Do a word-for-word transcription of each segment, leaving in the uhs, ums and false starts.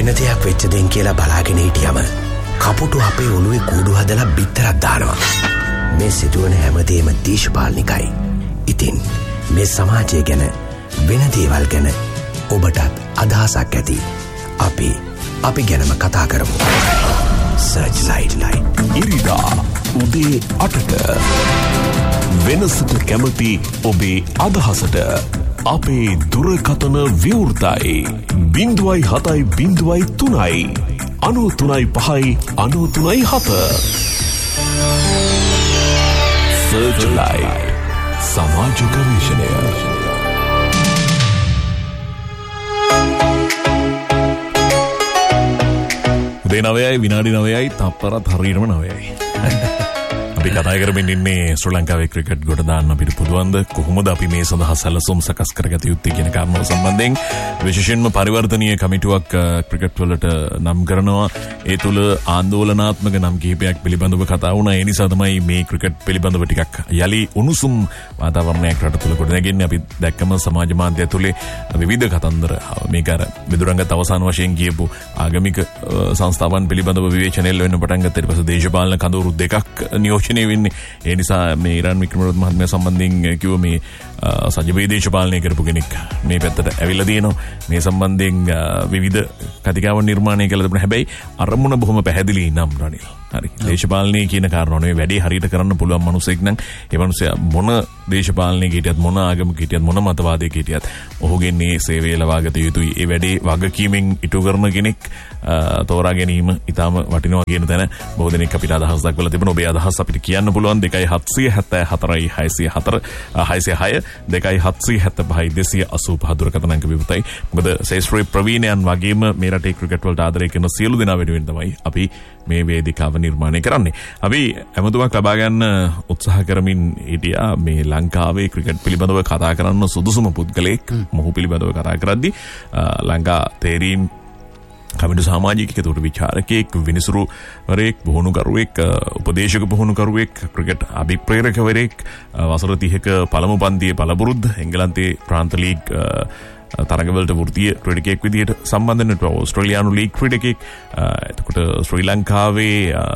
වෙන දෙයක් වෙච්ච දෙන් කියලා බලාගෙන හිටියම කපුටු අපේ ඔළුවේ කූඩු හදලා බිත්තරක් දානවා. මේ සිදුවන හැමදේම දේශපාලනිකයි. ඉතින් මේ සමාජය ගැන වෙන දේවල් ගැන ඔබටත් අදහසක් ඇති. අපි අපි ගැනම කතා කරමු. සර්ච්ලයිට් ලයිට් ඉරිදා උදේ අටට වෙනසට කැමති ඔබේ අදහසට අපේ දුරකථන විවෘතයි බිංදුවයි හතයි බිංදුවයි තුනයි අනූ තුනයි පහයි අනූ තුනයි හත. සර්ච්ලයිට් සමාජ ගවේෂණය. උදේ නවයයි විනාඩි නවයයි තප්පරත් හරියටම නවයයි. අපි කතා කරමින් ඉන්නේ ශ්‍රී ලංකාවේ ක්‍රිකට් ගොඩ දාන්න අපිට පුළුවන්ද, කොහොමද අපි මේ සඳහා සැලසුම් සකස් කරගත යුත්තේ කියන කාරණාව සම්බන්ධයෙන් විශේෂයෙන්ම පරිවර්තනීය කමිටුවක් ක්‍රිකට් වලට නම් කරනවා. ඒ තුල ආందోලනාත්මක නම් කිහිපයක් පිළිබඳව කතා වුණා. ඒ නිසා තමයි මේ ක්‍රිකට් පිළිබඳව ටිකක් යලි උණුසුම් වාතාවරණයක් රට තුල ගොඩනැගෙන්නේ. අපි දැක්කම සමාජ මාධ්‍ය තුලේ විවිධ කතන්දර මේක අර විදුරංගත් අවසාන වශයෙන් කියපු ආගමික සංස්ථාවන් පිළිබඳව විවේචනය වෙන්න පටන් ගත්තා. ඊට පස්සේ දේශපාලන කඳවුරු දෙකක් නියෝජනය වෙන්නේ. ඒ නිසා මේ ඉරාන් වික්‍රමරෝත් මහත්මයා සම්බන්ධයෙන් කිව්ව මේ සජීවී දේශපාලනය කරපු කෙනෙක් මේ පැත්තට ඇවිල්ලා තියෙනවා. මේ සම්බන්ධයෙන් විවිධ කතිකාවන් නිර්මාණය කළා තිබුණා. හැබැයි අරමුණ බොහොම පැහැදිලි නම් රනිල්. හරි. දේශපාලනය කියන කාරණාව නෙවෙයි, වැඩේ හරියට කරන්න පුළුවන් මිනිසෙක් නම් ඒ මිනිසයා මොන දේශපාලනයක හිටියත් මොන ආගමක හිටියත් මොන මතවාදයක හිටියත් ඔහුගේ මේ සේවය ලබාගත යුතුයි. ඒ වැඩේ වගකීමෙන් ඉටු කරන කෙනෙක් තෝරා ගැනීම ඉතාම වටිනවා කියන තැන බොහෝ දෙනෙක් අපිට අදහස් දක්වලා තිබුණා. ඔබේ අදහස් අපිට කියන්න පුළුවන් දෙකයි හත්සිය හැත්තෑ හතරයි හයසිය හතර හයසිය හය දෙකයි හත්සිය හැත්තෑ පහයි දෙසිය අසූ පහ දුරකථන අංක විවෘතයි. මොකද ශේෂ්ත්‍රී ප්‍රවීණයන් වගේම මේ රටේ ක්‍රිකට් වලට ආදරය කරන සියලු දෙනා වෙනුවෙන් තමයි අපි මේ වේදිකාව නිර්මාණය කරන්නේ. අපි ඇමතුමක් ලබා ගන්න උත්සාහ කරමින් හිටියා මේ ලංකාවේ ක්‍රිකට් පිළිබඳව කතා කරන්න සුදුසුම පුද්ගලයෙක්. මොහු පිළිබඳව කතා කරද්දී ලංකා තේරීම් කමිටු සමාජිකයෙකුට විචාරකයෙක්, විනිසුරුවරයෙක්, පුහුණුකරුවෙක්, උපදේශක පුහුණුකරුවෙක්, ක්‍රිකට් අභිප්‍රේරකවරයෙක්, වසර තිහක පළමු පන්තියේ පළපුරුද්ද එංගලන්තයේ ප්‍රාන්ත ලීග් තරගවලට වෘත්තීය ක්‍රීඩකයෙක් විදිහට සම්බන්ධ වෙන ඕස්ට්‍රේලියානු ලීග් ක්‍රීඩකයෙක්. එතකොට ශ්‍රී ලංකාවේ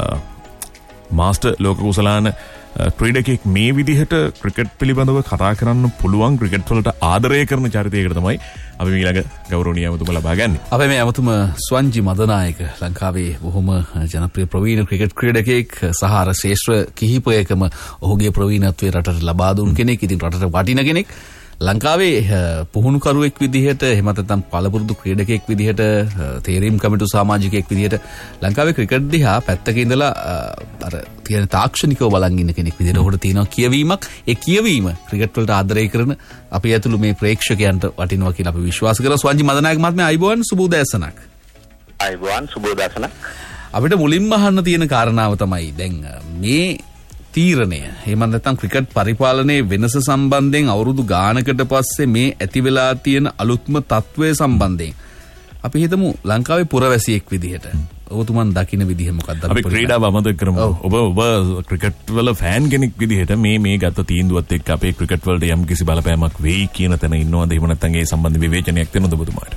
මාස්ටර් ලෝක කුසලාන ක්‍රීඩකයෙක් මේ විදිහට ක්‍රිකට් පිළිබඳව කතා කරන්න පුළුවන් ක්‍රිකට් වලට ආදරය කරන චරිතයකට තමයි අපි ඊළඟ ගෞරවනීය ඇමතුම ලබා ගන්නේ. අපේ මේ ඇමතුම ස්වංජි මදනායක ලංකාවේ බොහොම ජනප්‍රිය ප්‍රවීණ ක්‍රිකට් ක්‍රීඩකයෙක් සහ අර ශේෂ්ත්‍ර කිහිපයකම ඔහුගේ ප්‍රවීණත්වය රටට ලබා දුන් කෙනෙක්. ඉතින් රටට වටින කෙනෙක්. ලංකාවේ පුහුණුකරුවෙක් විදිහට, එහෙම නැත්නම් පළපුරුදු ක්‍රීඩකයෙක් විදිහට, තේරීම් කමිටු සමාජිකයෙක් විදිහට ලංකාවේ ක්‍රිකට් දිහා පැත්තක ඉඳලා අර තියෙන තාක්ෂණිකව බලන් ඉන්න කෙනෙක් විදිහට ඔහුට තියෙනවා කියවීමක්. ඒ කියවීම ක්‍රිකට් වලට ආදරය කරන අපි ඇතුළු මේ ප්‍රේක්ෂකයන්ට වටිනවා කියලා අපි විශ්වාස කරනවා. ස්වංජි මදනායක මහත්මයා අයිබෝන් සුබෝදෑසනක්. අයිබෝන් සුබෝදෑසනක්. අපිට මුලින්ම අහන්න තියෙන කාරණාව තමයි දැන් මේ තීරණය, එහෙම නැත්නම් ක්‍රිකට් පරිපාලනයේ වෙනස සම්බන්ධයෙන් අවුරුදු ගානකට පස්සේ මේ ඇති වෙලා තියෙන අලුත්ම තත්වය සම්බන්ධයෙන් අපි හිතමු ලංකාවේ පුරවැසියෙක් විදිහට ඔබතුමන් දකින්න විදිහ මොකක්ද? අපි ක්‍රීඩාව අමතක කරමු. ඔබ ඔබ ක්‍රිකට් වල ෆෑන් කෙනෙක් විදිහට මේ මේ ගත තීන්දුවත් එක්ක අපේ ක්‍රිකට් වලට යම් කිසි බලපෑමක් වෙයි කියන තැන ඉන්නවද? එහෙම නැත්නම් ඒ සම්බන්ධ විවේචනයක් තියෙනවද ඔබතුමාට?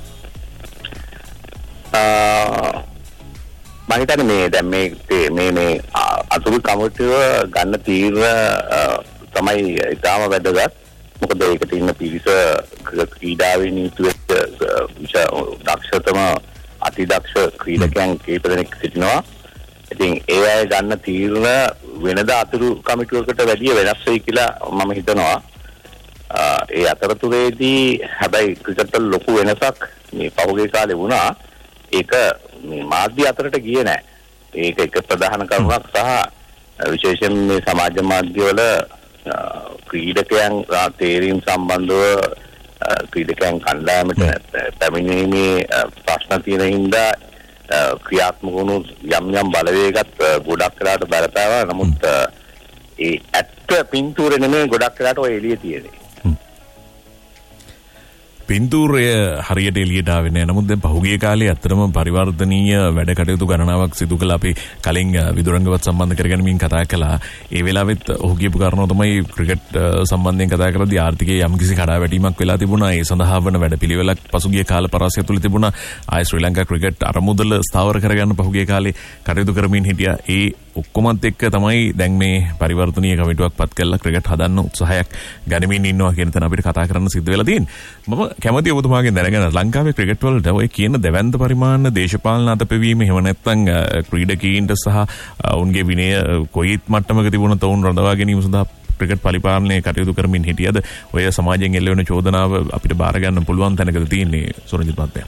මම හිතන්නේ මේ දැන් මේ මේ මේ අතුරු කමිටුව ගන්න තීරණ තමයි ඉතාම වැදගත්. මොකද ඒකට ඉන්න පිරිස ක්‍රීඩාවේ නීති වෙච්ච දක්ෂතම අතිදක්ෂ ක්‍රීඩකයන් කීප දෙනෙක් සිටිනවා. ඉතින් ඒ අය ගන්න තීරණ වෙනද අතුරු කමිටුවකට වැඩිය වෙනස් වෙයි කියලා මම හිතනවා. ඒ අතරතුරේදී හැබැයි ක්‍රිකට් වල ලොකු වෙනසක් මේ පහුගිය කාලේ වුණා. ඒක මේ මාධ්‍ය අතරට ගියේ නැහැ. ඒක එක ප්‍රධාන කරුණක් සහ විශේෂයෙන් මේ සමාජ මාධ්‍ය වල ක්‍රීඩකයන් තේරීම් සම්බන්ධව ක්‍රීඩකයන් කණ්ඩායමට පැමිණීමේ ප්‍රශ්න තියෙන හින්දා ක්‍රියාත්මක වුණු යම් යම් බලවේගත් ගොඩක් වෙලාට බලපානවා. නමුත් ඒ ඇත්ත පින්තූරේ නෙමෙයි ගොඩක් වෙලාට ඔය එළිය තියෙන්නේ. පින්තූරය හරියට එළියට ආවේ නැහැ. නමුත් දැන් පහුගිය කාලේ අත්‍තරම පරිවර්තනීය වැඩ කටයුතු ගණනාවක් සිදු කළා. අපි කලින් විදුරංගවත් සම්බන්ධ කරගෙන කතා කළා. ඒ වෙලාවෙත් ඔහු කියපු කාරණාව තමයි ක්‍රිකට් සම්බන්ධයෙන් කතා කරද්දී ආර්ථිකයේ යම්කිසි කඩාවැටීමක් වෙලා තිබුණා. ඒ සඳහා වන වැඩපිළිවෙලක් පසුගිය කාල පරාසය තුළ තිබුණා. ආය ශ්‍රී ලංකා ක්‍රිකට් අරමුදල ස්ථාවර කරගන්න පහුගිය කාලේ කටයුතු කරමින් හිටියා. ඒ ඔක්කොමත් එක්ක තමයි දැන් මේ පරිවර්තනීය කමිටුවක් පත් කරලා ක්‍රිකට් හදන්න උත්සාහයක් ගනිමින් ඉන්නවා කියන තැන අපිට කතා කරන්න සිද්ධ වෙලා තියෙන්නේ. මම කැමතියි ඔබතුමාගෙන් දැනගන්න ලංකාවේ ක්‍රිකට් වලට ඔය කියන දෙවන්ත පරිමාණ දේශපාලන අතපෙවීම එහෙම නැත්නම් ක්‍රීඩකීන්ට සහ ඔවුන්ගේ විනය කොයිත් මට්ටමක තිබුණත් ඔවුන් රඳවා ගැනීම සඳහා ක්‍රිකට් පරිපාලනයේ කටයුතු කරමින් හිටියද ඔය සමාජයෙන් එල්ල වෙන චෝදනාව අපිට බාර ගන්න පුළුවන් තැනකද තියෙන්නේ සුරංජිත් මහත්තයා?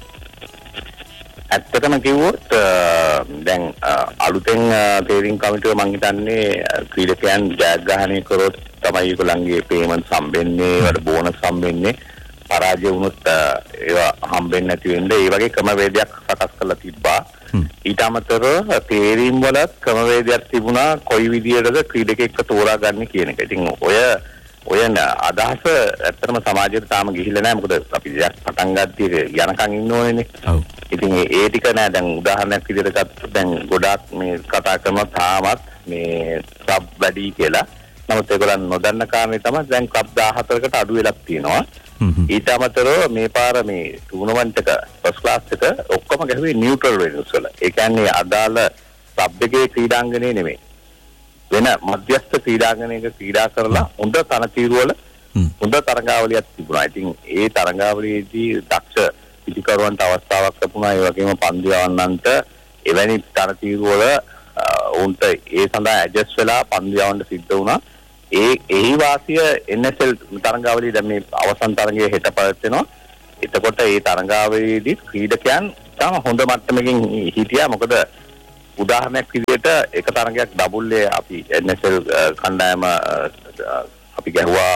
ඇත්තටම කිව්වොත් දැන් අලුතෙන් තේරීම් කමිටුව මම හිතන්නේ ක්‍රීඩකයන් ජයග්‍රහණය කරොත් තමයි ඒගොල්ලන්ගේ පේමන්ට් සම්බෙන්නේ, ඒවට බෝනස් සම්බෙන්නේ. පරාජය වුණොත් ඒවා හම්බෙන්නේ නැති වෙන්නේ. ඒ වගේ ක්‍රමවේදයක් සකස් කරලා තිබ්බා. ඊට අමතරව තේරීම් වලත් ක්‍රමවේදයක් තිබුණා කොයි විදියටද ක්‍රීඩකෙක්ව තෝරාගන්නේ කියන එක. ඉතින් ඔය ඔය අදහස ඇත්තටම සමාජයට තාම ගිහිල්ලා නැහැ. මොකද අපි දෙයක් පටන් ගත්තී යනකම් ඉන්න ඕනේනේ. ඔව්. ඉතින් ඒ ටික නෑ. දැන් උදාහරණයක් විදිහට ගත්තොත් දැන් ගොඩාක් මේ කතා කරනවා තාමත් මේ සබ් වැඩි කියලා. නමුත් ඒගොල්ලන් නොදන්න කාරණේ තමයි දැන් ක්ලබ් දාහතරකට අඩු වෙලක් තියෙනවා. ඊට අමතරව මේ පාර මේ ටූර්නමන්ට් එක ෆස්ට් ක්ලාස් එක ඔක්කොම ගැහුවේ නියුට්‍රල් වෙනුස් වල. ඒ කියන්නේ අදාළ සබ් එකේ ක්‍රීඩාංගණේ නෙමෙයි. වෙන මධ්‍යස්ථ ක්‍රීඩාංගණයක ක්‍රීඩා කරලා හොඳ තනතිරු වල හොඳ තරඟාවලියක් තිබුණා. ඉතින් ඒ තරඟාවලියේදී දක්ෂ පිටිකරුවන්ට අවස්ථාවක් ලැබුණා. ඒ වගේම පන්දු යවන්නන්ට එවැනි තරතිරු වල උන්ට ඒ සඳහා ඇඩ්ජස්ට් වෙලා පන්දු යවන්න සිද්ධ වුණා. ඒ එහි වාසිය එන් එස් එල් තරඟාවලිය දැන් මේ අවසන් තරඟයේ හෙට පවත්වනවා. එතකොට ඒ තරඟාවලියේදී ක්‍රීඩකයන් තම හොඳ මට්ටමකින් හිටියා. මොකද උදාහරණයක් විදිහට එක තරඟයක් ඩබුල්ේ අපි එන් එස් එල් කණ්ඩායම අපි ගැහුවා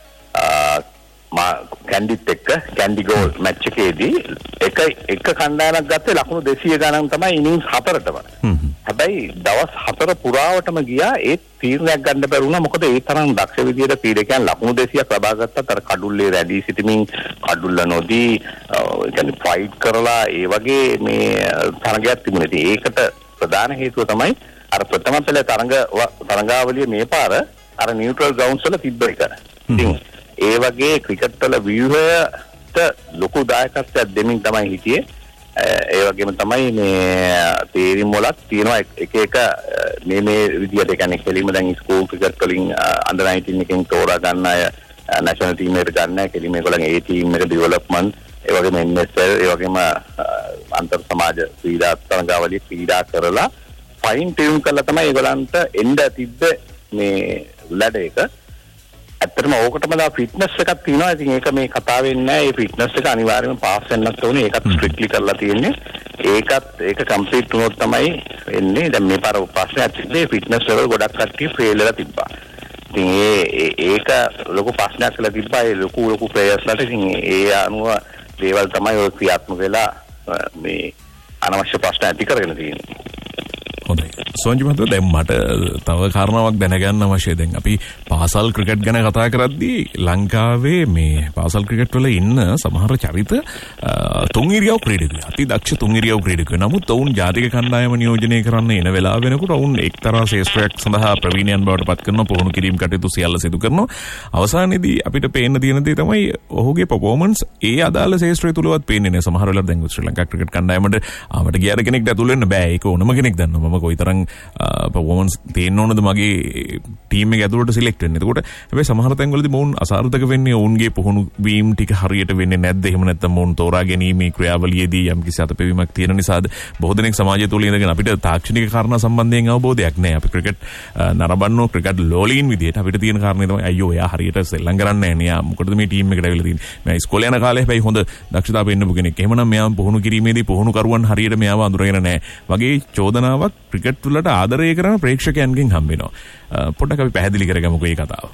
කැන්ඩිත් එක්ක කැන්ඩි ගෝල් මැච් එකේදී එක එක කණ්ඩායමක් ගත්තේ ලකුණු දෙසිය ගණන් තමයි ඉනින්ස් හතරටම. හැබැයි දවස් හතර පුරාවටම ගියා ඒ තීරණයක් ගන්න බැරුණා. මොකද ඒ තරම් දක්ෂ විදියට ක්‍රීඩකයන් ලකුණු දෙසියක් ලබා ගත්තත් අර කඩුල්ලේ රැඳී සිටමින් කඩුල්ල නොදී ඒ කියන්නේ ෆයිට් කරලා ඒ වගේ මේ තරගයක් තිබුණේ. ඉතින් ඒකට ප්‍රධාන හේතුව තමයි අර ප්‍රථම පෙළ තරඟ තරඟාවලිය මේ පාර අර නියුට්‍රල් ග්‍රවුන්ඩ්ස් වල තිබ්බ එක. ඉතින් ඒ වගේ ක්‍රිකට් වල ව්‍යුහයට ලොකු දායකත්වයක් දෙමින් තමයි හිටියේ. ඒ වගේම තමයි මේ තේරීම් වලත් තියෙනවා එක එක මේ මේ විදියට ඒ කියන්නේ කෙලින්ම දැන් ස්කූල් ක්‍රිකට් වලින් අන්ඩර් නයින්ටීන් එකෙන් තෝරා ගන්න අය නැෂනල් ටීම් එකට ගන්න අය කෙලින්ම ඒගොල්ලන්ගේ ඒ ටීම් එක ඩෙවලොප්මන්ට් ඒ වගේම එන් එස් එල් ඒ වගේම අන්තර් සමාජ ක්‍රීඩා තරඟාවලිය ක්‍රීඩා කරලා ෆයින් ටියුන් කරලා තමයි ඒගොල්ලන්ට එන්න තිබ්බ මේ ලැඩ එක. ඇත්තටම ඕකටම දා ෆිට්නස් එකක් තියෙනවා. ඉතින් ඒක මේ කතා වෙන්නේ නැහැ. ඒ ෆිට්නස් එක අනිවාර්යයෙන්ම පාස් වෙන්නත් ඕනේ. ඒකත් ස්ට්‍රික්ට්ලි කරලා තියෙන්නේ. ඒකත් ඒක කම්ප්ලීට් වුණොත් තමයි එන්නේ. දැන් මේ පාර ප්‍රශ්නයක් තිබ්බේ ෆිට්නස් ලෙවල් ගොඩක් කට්ටිය ෆේල් වෙලා තිබ්බා. ඉතින් ඒ ඒක ලොකු ප්‍රශ්නයක් කියලා තිබ්බා. ඒ ලොකු ලොකු ප්ලේයර්ස්ලාට ඉතින් ඒ අනුව දේවල් තමයි ඔය ක්‍රියාත්මක වෙලා මේ අනවශ්‍ය ප්‍රශ්න ඇති කරගෙන තියෙන්නේ. හොඳයි. සෝන්ජි මහත්තයා දැන් මට තව කාරණාවක් දැනගන්න අවශ්‍යයි. දැන් අපි පාසල් ක්‍රිකට් ගැන කතා කරද්දී ලංකාවේ මේ පාසල් ක්‍රිකට් වල ඉන්න සමහර චරිත තුන් ඉරියව් ක්‍රීඩකයෝ. අති දක්ෂ තුන් ඉරියව් ක්‍රීඩකයෝ. නමුත් ඔවුන් ජාතික කණ්ඩායම නියෝජනය කරන්න එන වෙලාව වෙනකොට ඔවුන් එක්තරා ශේෂ්ත්‍රයක් සඳහා ප්‍රවීණයන් බවට පත් කරන පුහුණු කිරීම කටයුතු සියල්ල සිදු කරනවා. අවසානයේදී අපිට පේන්න තියෙන දේ තමයි ඔහුගේ පර්ෆෝමන්ස් ඒ අදාළ ශේෂ්ත්‍රය තුලවත් පේන්නේ නැහැ. සමහර වෙලාවට දැන් ශ්‍රී ලංකා ක්‍රිකට් කණ්ඩායමට ආවට ගියාර කෙනෙක්ට ඇතුල් වෙන්න බෑ. ඒක ඕනම කෙනෙක් දන්නවා. මම කොයිතරම් පර්ෆෝමන්ස් තියෙන්න ඕනද මගේ ටීම් එක ඇතුළට සිලෙක්ට් වෙන්න. එතකොට හැබැයි සමහර තැන්වලදී මොවුන් අසාර්ථක වෙන්නේ ඔවුන්ගේ පුහුණු වීම ටික හරියට වෙන්නේ නැද්ද? එහෙම නැත්නම් මොවුන් තෝරා ගැනීමේ ක්‍රියාවලියේදී යම්කිසි අතපෙවීමක් තියෙන නිසාද? බොහෝ දෙනෙක් සමාජය තුළ ඉඳගෙන අපිට තාක්ෂණික කාරණා සම්බන්ධයෙන් අවබෝධයක් නැහැ. අපි ක්‍රිකට් නරඹන්නෝ ක්‍රිකට් ලෝලීන් විදියට අපිට තියෙන කාරණේ තමයි අයියෝ එයා හරියට සෙල්ලම් කරන්නේ නැහැ නේ. යා මොකටද මේ ටීම් එකට ඇවිල්ලා තියෙන්නේ? මම ඉස්කෝලේ යන කාලේ හැබැයි හොඳ දක්ෂතාවය පෙන්නපු කෙනෙක්. එහෙමනම් මෙයා පුහුණු කිරීමේදී පුහුණු කරුවන් හරියට මෙයාව අඳුරගෙන නැහැ. වගේ චෝදනාවක් ක්‍රිකට් වලට ආදරය කරන ප්‍රේක්ෂකයන්ගෙන් හම්බ වෙනවා. පොඩ්ඩක් අපි පැහැදිලි කරගමුකෝ මේ කතාව.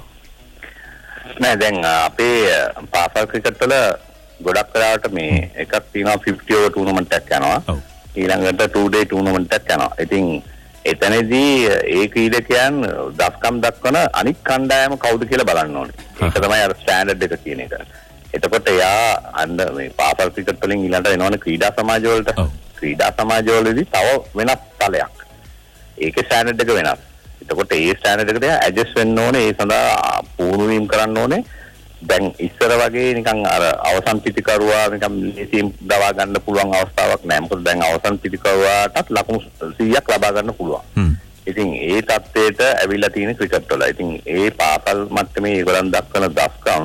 නෑ දැන් අපේ පාසල් ක්‍රිකට් වල ගොඩක් වෙලාවට මේ එකක් තියෙනවා ෆිෆ්ටි ඕවර් ටූර්නමන්ට් එකක් යනවා. ඊළඟට ටූ ඩේ ටූර්නමන්ට් එකක් යනවා. ඉතින් එතනදී ඒ ක්‍රීඩකයන් දස්කම් දක්වන අනික් කණ්ඩායම කවුද කියලා බලන්න ඕනේ. ඒක තමයි අර ස්ටෑන්ඩඩ් එක කියන එක. එතකොට එයා අන්න මේ පාසල් ක්‍රිකට් වලින් ඊළඟට එනවනේ ක්‍රීඩා සමාජ වලට. ක්‍රීඩා සමාජ වලදී තව වෙනස් තලයක්. ඒකේ ස්ටෑන්ඩඩ් එක වෙනස්. එතකොට ඒ ස්ටෑන්ඩඩ් එකට ඇඩ්ජස්ට් වෙන්න ඕනේ. ඒ සඳහා පුහුණු වීම කරන්න ඕනේ. දැන් ඉස්සර වගේ නිකන් අර අවසන් පිටිකරුවා නිකන් ලේසියෙන් දවා ගන්න පුළුවන් අවස්ථාවක් නැහැ. මොකද දැන් අවසන් පිටිකරුවාටත් ලකුණු සීයක් ලබා ගන්න පුළුවන්. ඉතින් ඒ තත්ත්වයට ඇවිල්ලා තියෙන ක්‍රිකට් වල. ඉතින් ඒ පාසල් මට්ටමේ ඒගොල්ලන් දක්වන දස්කම්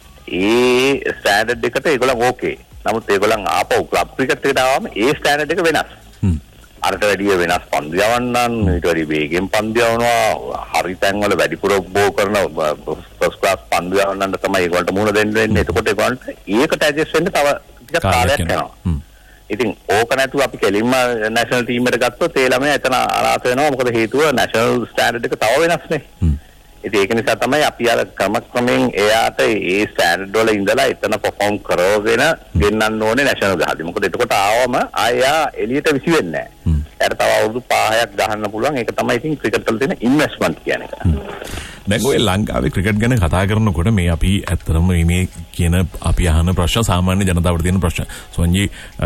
ඒ ස්ටෑන්ඩඩ් එකට ඒගොල්ලන් ඕකේ. නමුත් ඒගොල්ලන් ආපහු ක්ලබ් ක්‍රිකට් එකට ආවම ඒ ස්ටෑන්ඩඩ් එක වෙනස්. අරට වැඩිය වෙනස් පන්දු යවන්නන් ඊට වැඩි වේගෙන් පන්දු යවනවා. හරි තැන් වල වැඩිපුර බෝ කරන ෆස්ට් ක්ලාස් පන්දු යවන්නන්ට තමයි ඒගොල්ලන්ට මුණ දෙන්න වෙන්නේ. එතකොට ඒගොල්ලන්ට ඒකට ඇඩ්ජස්ට් වෙන්න තව ටිකක් කාලයක් යනවා. ඉතින් ඕක නැතුව අපි කෙලින්ම නැෂනල් ටීම් එකට ගත්තොත් ඒ ළමයා එතන අනාථ වෙනවා. මොකද හේතුව නැෂනල් ස්ටෑන්ඩඩ් එක තව වෙනස්නේ. ඉතින් ඒක නිසා තමයි අපි අර ක්‍රමක්‍රමයෙන් එයාට ඒ ස්ටෑන්ඩඩ් වල ඉඳලා එතන පර්ෆෝම් කරවගෙන ගෙන්නන්න ඕනේ නැෂනල් ගහදී. මොකද එතකොට ආවම ආයා එළියට විසි වෙන්නේ නැහැ. එයාට තව අවුරුදු පහක් ගහන්න පුළුවන්. ඒක තමයි ඉතින් ක්‍රිකට් වල තියෙන ඉන්වෙස්ට්මන්ට් කියන එක. දැන් ඔය ලංකාවේ ක්‍රිකට් ගැන කතා කරනකොට මේ අපි ඇත්තටම මේ කියන අපි අහන ප්‍රශ්න සාමාන්‍ය ජනතාවට තියෙන ප්‍රශ්න. සොන්ජි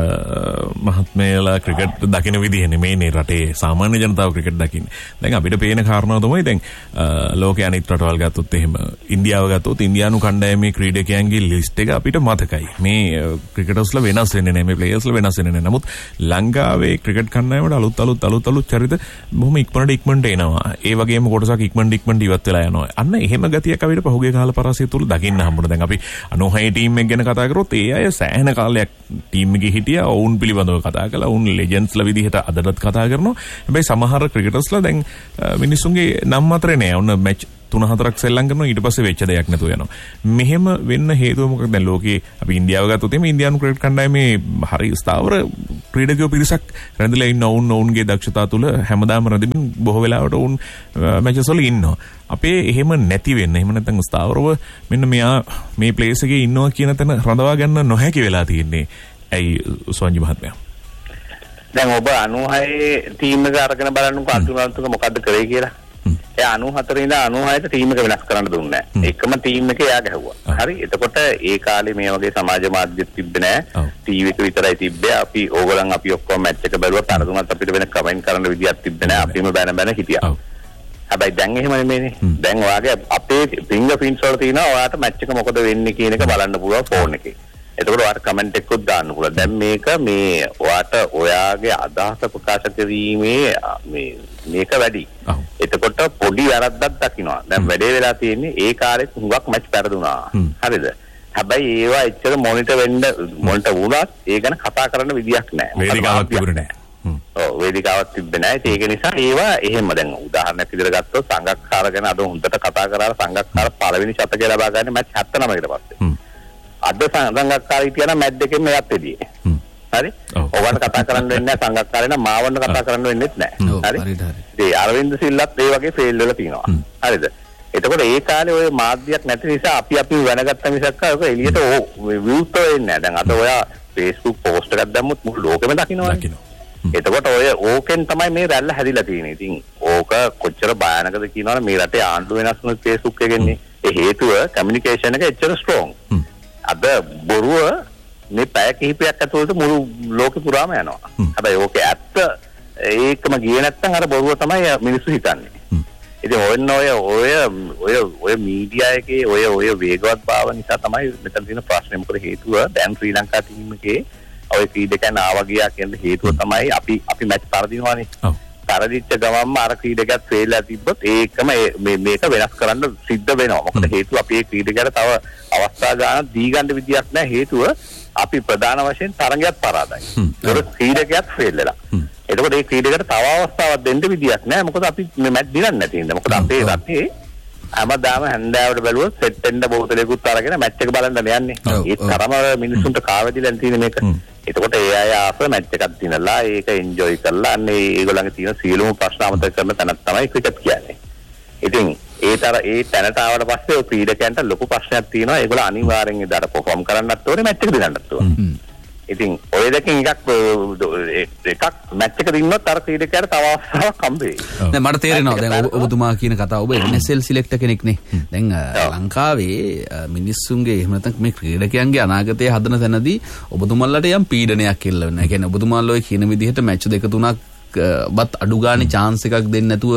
මහත්මයලා ක්‍රිකට් දකින විදිහ නෙමෙයි නේ රටේ සාමාන්‍ය ජනතාව ක්‍රිකට් දකින්නේ. දැන් අපිට පේන කාරණාව තමයි දැන් ලෝකයේ අනිත් රටවල් ගත්තොත් එහෙම ඉන්දියාව ගත්තොත් ඉන්දියානු කණ්ඩායමේ ක්‍රීඩකයන්ගේ ලිස්ට් එක අපිට මතකයි. මේ ක්‍රිකටර්ස්ලා වෙනස් වෙන්නේ නැහැ. මේ ප්ලේයර්ස්ලා වෙනස් වෙන්නේ නැහැ. නමුත් ලංකාවේ ක්‍රිකට් කණ්ඩායමට අලුත් අලුත් අලුත් අලුත් චරිත බොහොම ඉක්මනට ඉක්මනට එනවා. ඒ වගේම කොටසක් ඉක්මනට ඉක්මනට ඉවත් වෙලා යනවා. අන්න එහෙම ගතියක් අපිට පහුගිය කාල පරාසය තුල දකින්න හම්බුණා. දැන් අපි අනෝහය ටීම් එක ගැන කතා කරොත් ඒ අය සෑහෙන කාලයක් ටීම් එකේ හිටියා. ඔවුන් පිළිබඳව කතා කළා. ඔවුන් ලෙජන්ඩ්ස්ලා විදිහට අදටත් කතා කරනවා. හැබැයි සමහර ක්‍රිකටර්ස්ලා දැන් මිනිස්සුන්ගේ නම් අතරේ නෑ. ඔන්න මැච් තුන හතරක් සෙල්ලම් කරනවා ඊට පස්සේ වෙච්ච දෙයක් නැතුව යනවා. මෙහෙම වෙන්න හේතුව මොකක්ද? දැන් ලෝකේ අපි ඉන්දියාව ගත්තොත් එimhe ඉන්දියානු ක්‍රිකට් කණ්ඩායමේ හරි ස්ථාවර ක්‍රීඩකයෝ පිරිසක් රැඳිලා ඉන්න ඔවුන් ඔවුන්ගේ දක්ෂතා තුල හැමදාම රැඳෙමින් බොහෝ වෙලාවට ඔවුන් මැචස් වල ඉන්නවා. අපේ එහෙම නැති වෙන්න එහෙම නැත්නම් ස්ථාවරව මෙන්න මෙයා මේ ප්ලේස් එකේ ඉන්නවා කියන තැන රඳවා ගන්න නොහැකි වෙලා තියෙන්නේ. ඇයි සොන්ජි මහත්මයා? දැන් ඔබ අනූහය ටීම් එක අරගෙන බලන්නකෝ අතුරුන්තුක මොකද්ද කරේ කියලා. ඒ අනූහතර ඉඳලා අනූහයට ටීම් එක වෙනස් කරන්න දුන්නේ නැහැ. එකම ටීම් එක එයා ගැහුවා. හරි. එතකොට ඒ කාලේ මේ වගේ සමාජ මාධ්‍ය තිබ්බේ නැහැ. ටීවී එක විතරයි තිබ්බේ. අපි ඕගොල්ලන් අපි ඔක්කොම මැච් එක බැලුවා. තරතුමත් අපිට වෙන කමෙන්ට් කරන්න විදියක් තිබ්බේ නැහැ. අපිම බැන බැන හිටියා. හැබැයි දැන් එහෙම නෙමෙයිනේ. දැන් ඔයාගේ අපේ ෆින්ගර් ප්‍රින්ට්ස් වල තියෙනවා ඔයාට මැච් එක මොකද වෙන්නේ කියන එක බලන්න පුළුවන් ෆෝන් එකේ. එතකොට ඔයාට කමෙන්ට් එකකුත් දාන්න පුළුවන්. දැන් මේක මේ ඔයාට ඔයාගේ අදහස ප්‍රකාශ කිරීමේ මේ මේක වැඩි. එතකොට පොඩි වැරද්දක් දකින්නවා. දැන් වැඩේ වෙලා තියෙන්නේ ඒ කාලෙත් හුඟක් මැච් පෙරදුනා. හරිද? හැබැයි ඒවා එච්චර මොනිටර් වෙන්න මොනිටර් වුණත් ඒ ගැන කතා කරන්න විදියක් නැහැ. වේදිකාවක් තිබුණේ නැහැ. ඔව් වේදිකාවක් තිබ්බේ නැහැ. ඒක නිසා ඒවා එහෙම දැන් උදාහරණයක් විදිහට ගත්තොත් සංගක්කාර ගැන අද හොඳට කතා කරලා සංගක්කාර පළවෙනි ශතකය ලබා ගන්න මැච් හැත්තෑ නවයකට පස්සේ. අද සංගක්කාර හිටියනම් මැච් දෙකෙන් මෙයාත් එදියේ. හරි? ඔයාලට කතා කරන්න වෙන්නේ නැහැ සංගක්කාරේ නම් මාවන්න කතා කරන්න වෙන්නේත් නැහැ. හරි? ඒ අරවින්ද සිල්ලත් ඒ වගේ ෆේල් වෙලා තියෙනවා. හරිද? එතකොට ඒ කාලේ ඔය මාධ්‍යයක් නැති නිසා අපි අපි වෙනගත්ත මිසක් ඔය එළියට විවෘත වෙන්නේ නැහැ. දැන් අද ඔයා Facebook post එකක් දැම්මොත් මුළු ලෝකෙම දකින්නවනේ. එතකොට ඔය ඕකෙන් තමයි මේ රැල්ල හැදිලා තියෙන්නේ. ඉතින් ඕක කොච්චර භයානකද කියනවනේ මේ රටේ ආණ්ඩුව වෙනස් වුණොත් Facebook එකෙන්නේ. ඒ හේතුව කමියුනිකේෂන් එක එච්චර ස්ට්‍රෝං. අද බොරුව මේ පැය කිහිපයක් ඇතුළත මුළු ලෝකෙ පුරාම යනවා. හැබැයි ඕකේ ඇත්ත ඒකම ගියේ නැත්නම් අර බොරුව තමයි මිනිස්සු හිතන්නේ. ඉතින් ඔන්න ඔය ඔය ඔය ඔය මීඩියා එකේ ඔය ඔය වේගවත් භාව නිසා තමයි මෙතන තියෙන ප්‍රශ්නේ. මොකද හේතුව දැන් ශ්‍රී ලංකා ටීම් එකේ ඔය ක්‍රීඩකයන් ආවා ගියා කියන හේතුව තමයි අපි අපි මැච් පරදිනවානේ. ඔව්. පරදිච්ච ගමන්ම අර ක්‍රීඩකයාත් ෆේල්ලා තිබ්බොත් ඒකම මේ මේක වෙනස් කරන්න සිද්ධ වෙනවා. මොකද හේතුව අපි ඒ ක්‍රීඩකයාට තව අවස්ථා ගන්න දී ගන්න විදියක් නැහැ. හේතුව අපි ප්‍රධාන වශයෙන් තරගයක් පරාදයි. ඒක ක්‍රීඩකයාත් ෆේල් වෙලා. එතකොට ඒ ක්‍රීඩකයාට තව අවස්ථාවක් දෙන්න විදියක් නැහැ. මොකද අපි මේ මැච් දිනන්නේ නැති හින්දා. මොකද අපේ රටේ හැමදාම හැන්දෑවට බැලුවොත් සෙට් වෙන්න බෝතලයකුත් අරගෙන මැච් එක බලන්න යන්නේ. ඒ තරම මිනිස්සුන්ට කාවැදිලා තියෙන මේක. එතකොට ඒ අය ආප මැච් එකක් දිනලා ඒක එන්ජොයි කරලා අන්නේ ඒගොල්ලන්ගේ තියෙන සියලුම ප්‍රශ්න අමතක කරන තැනක් තමයි ක්‍රිකට් කියන්නේ. ඉතින් ඒ තර ඒ තැනට ආවට පස්සේ ඔය ක්‍රීඩකයන්ට ලොකු ප්‍රශ්නයක් තියෙනවා. ඒගොල්ලෝ අනිවාර්යෙන් එදාට පර්ෆෝම් කරන්නත් ඕනේ මැච් එක දිනන්නත් ඕනේ. ඉතින් ඔය දෙකෙන් එකක් එකක් මැච් එක දින්නොත් අර ක්‍රීඩකයාට තව අවස්ථාවක් හම්බ වෙයි. දැන් මට තේරෙනවා දැන් ඔබතුමා කියන කතාව ඔබ එන් එස් එල් සිලෙක්ටර් කෙනෙක් නේ. දැන් ලංකාවේ මිනිස්සුන්ගේ එහෙම නැත්නම් මේ ක්‍රීඩකයන්ගේ අනාගතය හදන තැනදී ඔබතුමාලට යම් පීඩනයක් එල්ල වෙනවා. ඒ කියන්නේ ඔබතුමාලා ඔය කියන විදිහට මැච් දෙක තුනක් බත් අඩු ගානේ chance එකක් දෙන්නේ නැතුව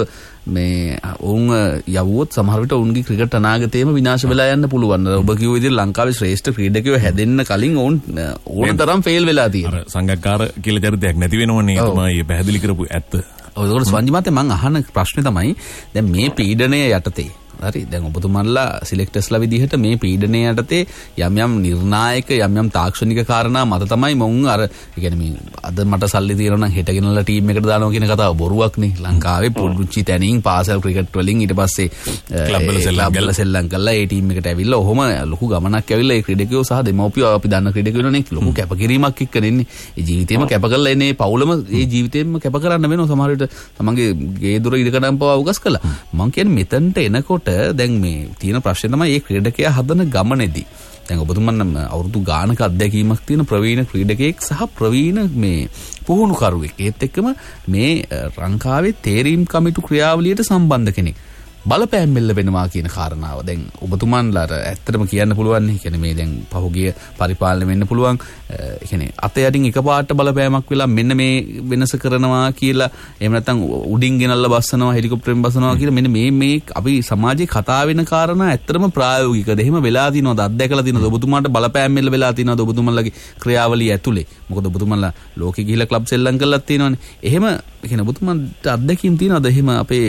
මේ උන් යවුවොත් සමහර විට උන්ගේ ක්‍රිකට් අනාගතයම විනාශ වෙලා යන්න පුළුවන්. ඔබ කිව්ව විදිහට ලංකාවේ ශ්‍රේෂ්ඨ ක්‍රීඩකයෝ හැදෙන්න කලින් උන් ඕන තරම් ෆේල් වෙලා තියෙනවා. අර සංගක්කාර කියලා චරිතයක් නැති වෙනවනේ. ඒ තමයි පැහැදිලි කරපු ඇත්ත. ඔය ඒකට ස්වංජි මහත්තයා මම අහන ප්‍රශ්නේ තමයි දැන් මේ පීඩනය යටතේ හරි දැන් ඔබතුමාලා සිලෙක්ටර්ස්ලා විදිහට මේ පීඩනය යටතේ යම් යම් නිර්ණායක යම් යම් තාක්ෂණික කාරණා මත තමයි මොන් අර ඒ කියන්නේ මේ අද මට සල්ලි තියෙනවා නම් හෙට ගෙනල්ලා ටීම් එකට දානවා කියන කතාව බොරුවක් නේ. ලංකාවේ පුංචි තැනින් පාසල් ක්‍රිකට් වලින් ඊට පස්සේ ක්ලබ් වල සෙල්ලම් කරලා ඒ ටීම් එකට ඇවිල්ලා ඔහොම ලොකු ගමනක් ඇවිල්ලා ඒ ක්‍රීඩකයෝ සහ දෙමව්පියෝ අපි දන්න ක්‍රීඩකයෝනේ ලොකු කැපකිරීමක් එක්ක නෙන්නේ. ඒ ජීවිතේම කැප කරලා එන්නේ පවුලම ඒ ජීවිතේම කැප කරන්න වෙනවා සමහර විට තමන්ගේ ගේ දොර ඉදකඩම් පවා උගස් කළා. මම කියන්නේ මෙතනට එනකොට දැන් මේ තියෙන ප්‍රශ්නේ තමයි මේ ක්‍රීඩකයා හදන ගමනේදී දැන් ඔබතුමන් අවුරුදු ගානක අත්දැකීමක් තියෙන ප්‍රවීණ ක්‍රීඩකයෙක් සහ ප්‍රවීණ මේ පුහුණුකරුවෙක් ඒත් එක්කම මේ ලංකාවේ තේරීම් කමිටු ක්‍රියාවලියට සම්බන්ධ කෙනෙක් බලපෑම් මෙල්ල වෙනවා කියන කාරණාව දැන් ඔබතුමන්ලාට ඇත්තටම කියන්න පුළුවන් නේ. කියන්නේ මේ දැන් පහුගිය පරිපාලනය වෙන්න පුළුවන්. ඒ කියන්නේ අත යටින් එකපාරට බලපෑමක් වෙලා මෙන්න මේ වෙනස කරනවා කියලා එහෙම නැත්නම් උඩින් ගෙනල්ලා බස්සනවා හෙලිකොප්ටරෙන් බස්සනවා කියලා මෙන්න මේ මේ අපි සමාජයේ කතා වෙන කාරණා ඇත්තටම ප්‍රායෝගිකද? එහෙම වෙලා තියෙනවද? අත්දැකලා තියෙනවද? ඔබතුමාට බලපෑම් මෙල්ල වෙලා තියෙනවද ඔබතුමන්ලාගේ ක්‍රියාවලිය ඇතුලේ? මොකද ඔබතුමන්ලා ලෝකෙ ගිහිලා ක්ලබ් සෙල්ලම් කරලාත් තියෙනවනේ. එහෙම කියන්නේ ඔබතුමන්ට අත්දැකීම් තියෙනවද? එහෙම අපේ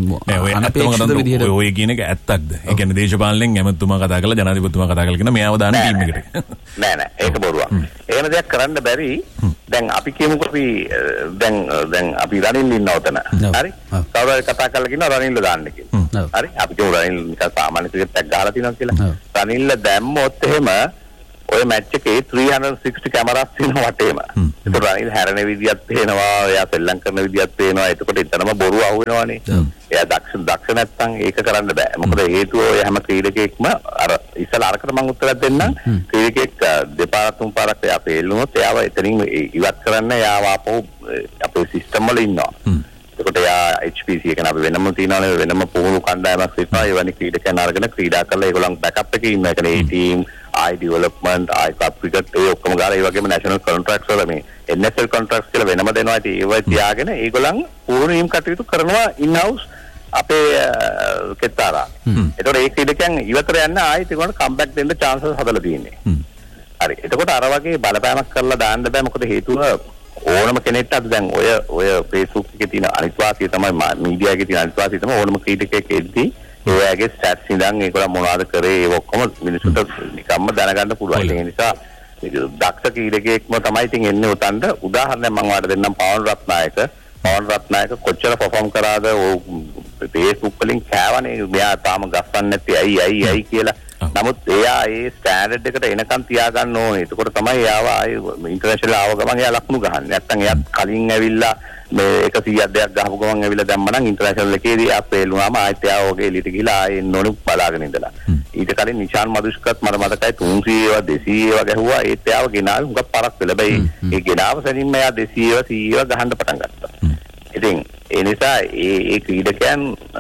කියන්නේ ඔය කියන එක ඇත්තක්ද? ඒ කියන්නේ දේශපාලනයෙන් ඇමතුමා කතා කරලා ජනාධිපතිතුමා කතා කරලා කියන මෙයාව දාන ටීම් එකට. නෑ නෑ ඒක බොරුවක්. එහෙම දෙයක් කරන්න බැරි. දැන් අපි කියමුකෝ අපි දැන් දැන් අපි රනිල් ඉන්නවා උතන. හරි? කවුරුහරි කතා කරලා කියනවා රනිල්ව දාන්න කියලා. හරි? අපි කියමු රනිල් නිකන් සාමාන්‍ය ක්‍රිකට් එකක් ගහලා තියෙනවා කියලා. රනිල්ව දැම්මොත් එහෙම ඔය මැච් එකේ three sixty කැමරාස් තියෙනවා වටේම. ඒක රනිල් හැරෙන විදියත් පේනවා, එයා සෙල්ලම් කරන විදියත් පේනවා. එතකොට එතනම බොරුව අහු වෙනවනේ. එයා දක්ෂ දක්ෂ නැත්තම් ඒක කරන්න බෑ. මොකද හේතුව ඔය හැම ක්‍රීඩකයෙක්ම අර ඉස්සලා අරකට මම උත්තරයක් දෙන්නම්. ක්‍රීඩකෙක් දෙපාරක් තුන් පාරක් එයා ෆේල් වුණොත් එයාව එතනින් ඉවත් කරන්න එයාව ආපහු අපේ සිස්ටම් වල ඉන්නවා. එතකොට එයා H P C එක නේ අපි වෙනම තියනවානේ වෙනම පුහුණු කණ්ඩායමක් ඉන්නවා. ඒ වගේ ක්‍රීඩකයන් අරගෙන ක්‍රීඩා කරලා ඒගොල්ලන් බෑකප් එකේ ඉන්නවා. ඒ කියන්නේ A team, I development, I club cricket ඒ ඔක්කොම ගාලා ඒ වගේම national contracts වල මේ N S L contracts කියලා වෙනම දෙනවා. ඉතින් ඒව තියාගෙන ඒගොල්ලන් පුහුණුවීම් කටයුතු කරනවා in house අපේ කෙත්තාරා. එතකොට ඒ ක්‍රීඩකයන් ඉවතර යන්න ආයෙත් ඒගොල්ලන්ට කම්බැක් දෙන්න chances හදලා තියෙන්නේ. හරි. එතකොට අර වගේ බලපෑමක් කරලා දාන්න බෑ. මොකද හේතුව ඕනම කෙනෙක්ට අද දැන් ඔය ඔය Facebook එකේ තියෙන අනිත්වාසිය තමයි මීඩියා එකේ තියෙන අනිත්වාසිය තමයි ඕනම ක්‍රීඩකයෙක් එද්දී ඒවාගේ ස්ටැට්ස් ඉඳන් ඒගොල්ලෝ මොනවද කරේ ඒ ඔක්කොම මිනිස්සුන්ට නිකම්ම දැනගන්න පුළුවන්. ඒ නිසා දක්ෂ ක්‍රීඩකයෙක්ම තමයි ඉතින් එන්නේ උතන්ට. උදාහරණයක් මම ඔයාලට දෙන්නම්. පවන් රත්නායක පවන් රත්නායක කොච්චර පර්ෆෝම් කරාද Facebook වලින් කෑවනේ. මෙයා තාම ගස්සන්නේ නැති ඇයි ඇයි ඇයි කියලා. නමුත් එයා ඒ ස්ටෑන්ඩඩ් එකට එනකන් තියාගන්න ඕනේ. එතකොට තමයි එයාව ආයේ ඉන්ටර්නැෂනල් ආව ගමන් එයා ලකුණු ගහන්නේ. නැත්තම් එයාත් කලින් ඇවිල්ලා මේ එක සීයක් දෙයක් ගහපු ගමන් ඇවිල්ලා දැම්මනම් ඉන්ටර්නැෂනල් එකේදී එයා ෆේල් වුණාම ආයෙත් එයා ඔගේ එළියට ගිහලා ආයෙ එන්න ඕනේ බලාගෙන ඉඳලා. ඊට කලින් නිෂාන් මදුෂ්කත් මට මතකයි තුන්සිය ඒවා දෙසිය ඒවා ගැහුවා. ඒත් එයාව ගෙනාවේ හුඟක් පරක් වෙලා. බයි ඒ ගෙනාව සැනින්ම එයා දෙසිය ඒවා සීය ඒවා ගහන්න පටන් ගත්තා. ඉතින් ඒ නිසා ඒ ඒ ක්‍රීඩකයන්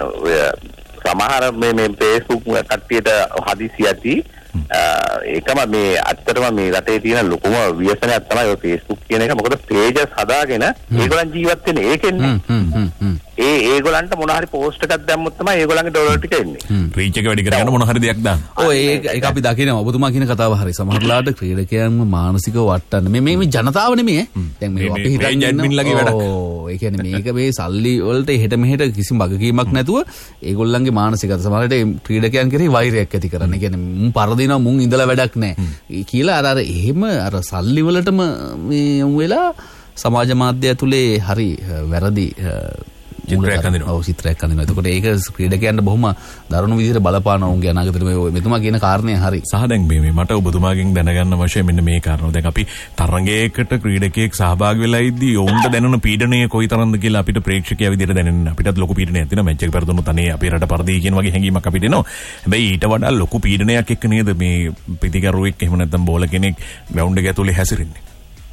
සමහර මේ මේ Facebook කට්ටියට හදිසි ඇති ඒකම මේ අත්‍තරම මේ රටේ තියෙන ලොකුම ව්‍යසනයක් තමයි ඔය Facebook කියන එක. මොකද pages හදාගෙන ඒගොල්ලන් ජීවත් වෙන්නේ ඒකෙන්නේ. ඒ ඒගොල්ලන්ට මොන හරි post එකක් දැම්මොත් තමයි ඒගොල්ලන්ගේ ඩොලර් ටික එන්නේ. reach එක වැඩි කරගන්න මොන හරි දෙයක් දාන්න. ඔව් ඒක ඒක අපි දකිනවා. ඔබතුමා කියන කතාව හරි. සමහරලාට ක්‍රීඩකයන්ව මානසිකව වටන්න මේ මේ ජනතාව නෙමෙයි ඈ. දැන් මේ අපි හිතන්නේ ඇඩ්මින්ලාගේ වැඩක්. ඔව් ඒ කියන්නේ මේක මේ සල්ලි වලට එහෙට මෙහෙට කිසිම වගකීමක් නැතුව ඒගොල්ලන්ගේ මානසිකව සමහරට ක්‍රීඩකයන් කෙරෙහි වෛරයක් ඇති කරන. ඒ කියන්නේ මුන් පරදිනවා මුන් ඉඳලා වැඩක් නැහැ කියලා අර අර එහෙම අර සල්ලි වලටම මේ යොමු වෙලා සමාජ මාධ්‍ය ඇතුලේ හරි වැරදි චිත්‍රයක් අඳිනවා. ඔව් චිත්‍රයක් අඳිනවා. එතකොට ඒක ක්‍රීඩකයන්ට බොහොම දරුණු විදිහට බලපානවා උන්ගේ අනාගතේ මේ මෙතුමා කියන කාරණේ හරි. සහ දැන් මේ මට ඔබතුමාගෙන් දැනගන්න අවශ්‍ය මෙන්න මේ කාරණා. දැන් අපි තරඟයකට ක්‍රීඩකයෙක් සහභාගී වෙලා ඉද්දී ඔවුන්ට දැනෙන පීඩනය කොයිතරම්ද කියලා අපිට ප්‍රේක්ෂකයා විදිහට දැනෙන්නේ. අපිටත් ලොකු පීඩනයක් තියෙනවා. මැච් එක පෙරදුනොත් අනේ අපේ රට පරදී කියන වගේ හැඟීමක් අපිට එනවා. හැබැයි ඊට වඩා ලොකු පීඩනයක් එක්ක නේද මේ පිටිකරුවෙක් එහෙම නැත්නම් බෝල කෙනෙක් ග්‍රවුන්ඩ් එක ඇතුලේ හැසිරෙන්නේ.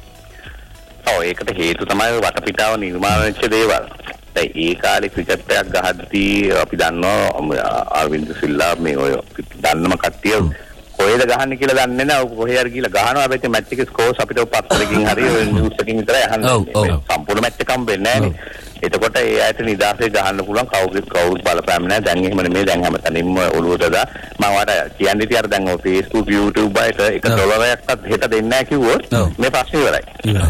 ඔව් ඒකට හේතු තමයි වටපිටාව නිර්මාණය වෙච්ච දේවල්. දැන් ඒ කාලේ ක්‍රිකට් එකක් ගහද්දී අපි දන්නවා අරවින්ද සිල්ලා මේ ඔය දන්නම කට්ටිය කොහෙද ගහන්නේ කියලා දන්නේ නැහැ. කොහේ හරි ගිහලා ගහනවා. හැබැයි මැච් එකේ ස්කෝර්ස් අපිට පත්තරකින් හරි නිවුස් එකකින් විතරයි අහන්නේ. සම්පූර්ණ මැච් එක හම්බෙන්නේ නැහැ නේ. එතකොට ඒ ඇයිට නිදාසේ ගහන්න පුළුවන් කවුරුත් කවුරුත් බලපෑම් නැහැ. දැන් එහෙම නෙමෙයි. දැන් හැමතැනින්ම ඔළුවට දා මම වට කියන්නේ ඉතින් අර දැන් ඔය Facebook YouTube වලට එක ඩොලරයක්වත් හෙට දෙන්නේ නැහැ කිව්වොත් මේ ප්‍රශ්නේ ඉවරයි.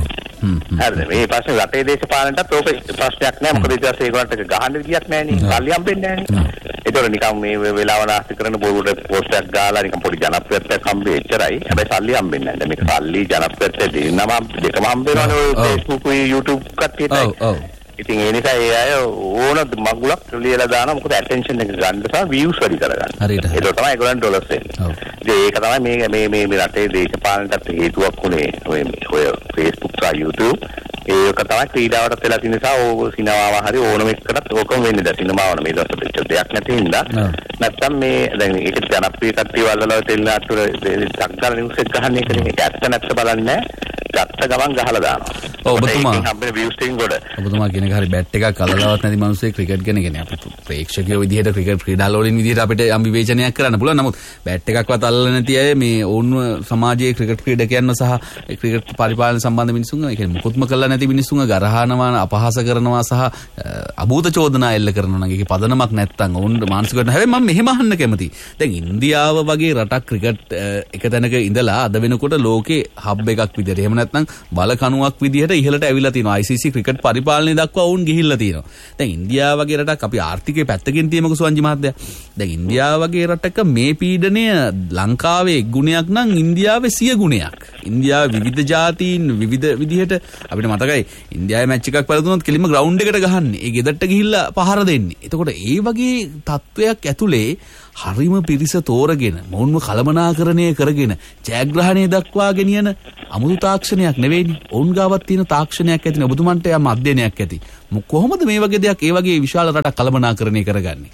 හරිද? මේ ප්‍රශ්නේ රටේ දේශපාලනටත් ඕක ප්‍රශ්නයක් නෑ. මොකද ඊට පස්සේ ඒගොල්ලන්ට ගහන්න විදියක් නෑනේ. සල්ලි හම්බෙන්නේ නෑනේ. ඒතකොට නිකන් මේ වෙලාව නාස්ති කරන බොරුවට පෝස්ට් එකක් ගාලා නිකන් පොඩි ජනප්‍රියත්වයක් හම්බෙයි එච්චරයි. හැබැයි සල්ලි හම්බෙන්නේ නෑ. දැන් මේක සල්ලි ජනප්‍රියත්වය දෙන්නම දෙකම හම්බෙනවනේ ඔය Facebook YouTube කට්ටියට. ඔව් ඔව්. ඉතින් ඒ නිසා ඒ අය ඕන මගුලක් ලියලා දානවා. මොකද ඇටෙන්ෂන් එක ගන්න සහ views වැඩි කරගන්න. හරියට. ඒක තමයි ඒගොල්ලන් ඩොලර්ස් එන්නේ. ඔව්. ඉතින් ඒක තමයි මේ මේ මේ මේ රටේ දේශපාලනටත් හේතුවක් උනේ ඔය ඔය Facebook සහ YouTube. ඒක තමයි ක්‍රීඩාවට වෙලා තියෙන නිසා ඕක සිනමාව හරි ඕනම එකකටත් ඕකම වෙන්නේ. දැන් සිනමාවන මේ දවස්වල දෙයක් නැති හින්දා. නැත්තම් මේ දැන් ඒක ජනප්‍රිය කට්ටිය වලලා තෙල් නාට්ටුවල සක්කාර නිවුස් එක ගන්න එක නේ. ඒක ඇත්ත නැත්ත බලන්නේ ගත්ත ගමන් ගහලා දානවා. ඔව් ඔබතුමා හම්බෙන views ටික කොට. ඔබතුමා කියන එක හරි බැට් එකක් කලලවත් නැති මිනිස්සෙක් ක්‍රිකට් ගැන කියන්නේ අපි ප්‍රේක්ෂකයෝ විදිහට ක්‍රිකට් ක්‍රීඩාල වලින් විදිහට අපිට යම් විවේචනයක් කරන්න පුළුවන්. නමුත් බැට් එකක්වත් අල්ලලා නැති අය මේ ඕන්ව සමාජයේ ක්‍රිකට් ක්‍රීඩකයන්ව සහ ක්‍රිකට් පරිපාලන සම්බන්ධ මිනිස්සුන්ව ඒ කියන්නේ මුකුත්ම කළා නැති මිනිස්සුන්ව ගරහනවා අපහාස කරනවා සහ අභූත චෝදනා එල්ල කරනවා නම් ඒකේ පදනමක් නැත්තම් ඕන් මානසිකවට හැබැයි මම මෙහෙම අහන්න කැමතියි. දැන් ඉන්දියාව වගේ රටක් ක්‍රිකට් එක තැනක ඉඳලා අද වෙනකොට ලෝකේ හබ් එකක් විදිහට එහෙම නැත්නම් බල කණුවක් විදිහට ඉහළට ඇවිල්ලා තියෙනවා. I C C ක්‍රිකට් පරිපාලනය දක්වා වුන් ගිහිල්ලා තියෙනවා. දැන් ඉන්දියාව වගේ රටක් අපි ආර්ථිකයේ පැත්තකින් තියමුකෝ සුවන්ජි මහත්තයා. දැන් ඉන්දියාව වගේ රටක මේ පීඩනය ලංකාවේ එක් ගුණයක් නම් ඉන්දියාවේ සිය ගුණයක්. ඉන්දියාවේ විවිධ ජාතීන් විවිධ විදිහට අපිට මතකයි ඉන්දියාවේ මැච් එකක් පළතුනොත් කෙලින්ම ග්‍රවුන්ඩ් එකට ගහන්නේ. ඒ ගෙදරට ගිහිල්ලා පහර දෙන්නේ. එතකොට ඒ වගේ තත්වයක් ඇතුලේ හරිම පිරිස තෝරගෙන මොවුන්ව කළමනාකරණය කරගෙන ජයග්‍රහණය දක්වා ගෙනියන අමුතු තාක්ෂණයක් නෙවෙයිනේ. ඔවුන් ගාවත් තියෙන තාක්ෂණයක් ඇතිනේ. ඔබතුමන්ට යම් අධ්‍යයනයක් ඇති. කොහොමද මේ වගේ දෙයක් ඒ වගේ විශාල රටක් කළමනාකරණය කරගන්නේ?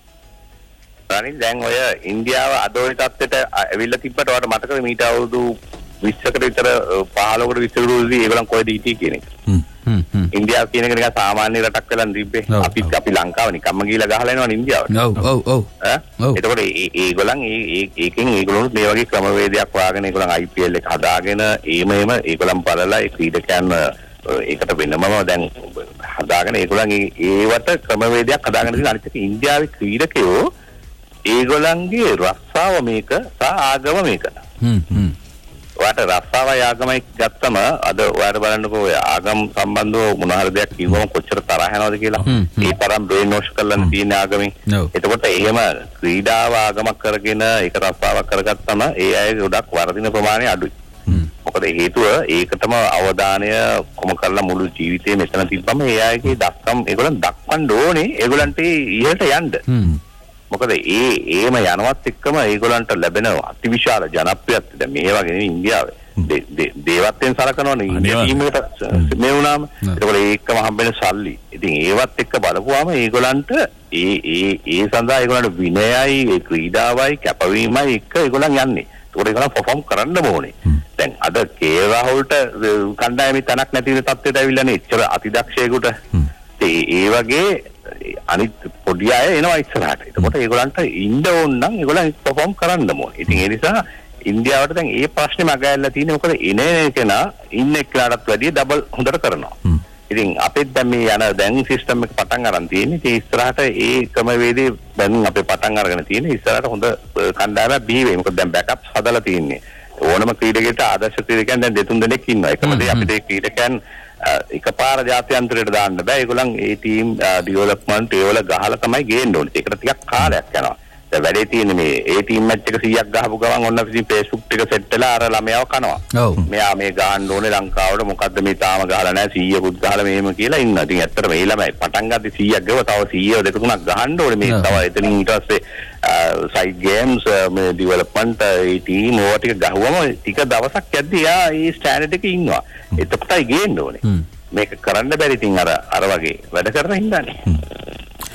අනිත් දැන් ඔය ඉන්දියාව අද ওই තත්ත්වයට ඇවිල්ලා තිබ්බට ඔයාලට මතකද මීට අවුරුදු විස්සකට විතර පහළොවකට විතරදී ඒගොල්ලන් කොහෙද හිටියේ කියන එක. හ්ම් හ්ම් හ්ම්. ඉන්දියාව කියන එක නිකන් සාමාන්‍ය රටක් වෙලා තිබ්බේ. අපි අපි ලංකාව නිකම්ම ගිහලා ගහලා එනවනේ ඉන්දියාවට. ඔව් ඔව් ඔව්. ඈ? එතකොට ඒගොල්ලන් ඒ ඒකෙන් ඒගොල්ලෝ මේ වගේ ක්‍රමවේදයක් වාගෙන ඒගොල්ලන් I P L එක හදාගෙන ඒම ඒම ඒගොල්ලන් බලලා ඒ ක්‍රීඩකයන් ඒකට වෙනමම දැන් හදාගෙන ඒගොල්ලන් ඒවට ක්‍රමවේදයක් හදාගෙන තියෙන අනිත් එක ඉන්දියාවේ ක්‍රීඩකයෝ ඒගොල්ලන්ගේ රස්සාව මේක සහ ආගම මේක. හ්ම් හ්ම්. ඔයාට රස්සාව ආගමයි ගත්තම අද ඔයාට බලන්නකෝ ඔය ආගම් සම්බන්ධව මොන හරි දෙයක් කිව්වම කොච්චර තරහ යනවද කියලා. ඒ තරම් බ්‍රේන් වොෂ් කරලා තියෙන ආගමෙන්. එතකොට එහෙම ක්‍රීඩාව ආගමක් කරගෙන ඒක රස්සාවක් කරගත්තම ඒ අය ගොඩක් වර්ධින ප්‍රමාණය අඩුයි. මොකද හේතුව ඒකටම අවධානය කොම කරලා මුළු ජීවිතේ මෙතන තිබ්බම ඒ අයගේ දක්කම් ඒගොල්ලන් දක්වන්න ඕනේ ඒගොල්ලන්ට ඉහළට යන්න. මොකද ඒ ඒම යනවත් එක්කම ඒගොල්ලන්ට ලැබෙන අතිවිශාල ජනප්‍රියත්වය දැන් මේ වගේ ඉන්දියාවේ දේවත්වයෙන් සලකනවනේ ඉන්දියා ටීම් එකට මේ වුණාම ඒකවල ඒකම හම්බෙන සල්ලි. ඉතින් ඒවත් එක්ක බලපුවාම ඒගොල්ලන්ට ඒ ඒ ඒ සඳහා ඒගොල්ලන්ට විනයයි ඒ ක්‍රීඩාවයි කැපවීමයි එක්ක ඒගොල්ලන් යන්නේ. ඒකට ඒගොල්ලන් පර්ෆෝම් කරන්න ඕනේ. දැන් අද කේ රාහුල්ට කණ්ඩායමේ තැනක් නැති වෙන තත්ත්වයට ඇවිල්ලානේ එච්චර අතිදක්ෂයෙකුට. ඒ වගේ අනිත් පොඩි අය එනවා ඉස්සරහට. එතකොට ඒගොල්ලන්ට ඉන්න ඕන නම් ඒගොල්ලන් පර්ෆෝම් කරන්න ඕනේ. ඉතින් ඒ නිසා ඉන්දියාවට දැන් ඒ ප්‍රශ්නේ මගහැරලා තියෙන්නේ මොකද එන එකනා ඉන්න එක්කලටත් වැඩිය ඩබල් හොඳට කරනවා. ඉතින් අපිත් දැන් මේ යන දැන් සිස්ටම් එක පටන් අරන් තියෙන්නේ. ඒ ඉස්සරහට ඒ ක්‍රමවේදේ දැන් අපේ පටන් අරගෙන තියෙන්නේ. ඉස්සරහට හොඳ කණ්ඩායමක් බිහි වෙයි. මොකද දැන් බෑකප්ස් හදලා තියෙන්නේ. ඕනම ක්‍රීඩකයෙකුට ආදර්ශ ක්‍රීඩකයන් දැන් දෙතුන් දෙනෙක් ඉන්නවා. එකම දේ අපිට ඒ ක්‍රීඩකයන් එකපාර ජාත්‍යන්තරයට දාන්න බෑ. ඒගොල්ලන් ඒ ටීම් ඩෙවලොප්මන්ට් ඒවල ගහලා තමයි ගේන්න ඕනේ. ඒකට ටිකක් කාලයක් යනවා. දැන් වැඩේ තියෙන්නේ මේ ඒ ටීම් මැච් එක සීයක් ගහපු ගමන් ඔන්න ඉතින් Facebook එක සෙට් වෙලා අර ළමයාව කනවා. ඔව්. මෙයා මේ ගහන්න ඕනේ ලංකාවට මොකද්ද මේ තාම ගහලා නැහැ සීයකුත් ගහලා මේම කියලා ඉන්නවා. ඉතින් ඇත්තට මේ ළමයි පටන් ගත්තේ සීයක් ගව තව සීය දෙක තුනක් ගහන්න ඕනේ. මේ තව එතනින් ඊට පස්සේ සයිඩ් ගේම්ස් මේ ඩෙවලොප්මන්ට් ඒ ටීම් ඕවා ටික ගහුවම ටික දවසක් යද්දී එයා ඒ ස්ටෑන්ඩඩ් එකේ ඉන්නවා. එතකොටයි ගේන්න ඕනේ. මේක කරන්න බැරි ඉතින් අර අර වගේ වැඩ කරන හින්දානේ.